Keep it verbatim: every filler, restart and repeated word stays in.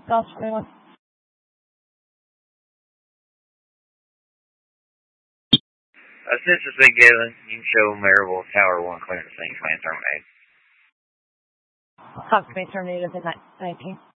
Golf twenty-one. Uh, since it's been given, you can show Maribel Tower one clearance thing, command terminate. Hawk may terminate at nineteen.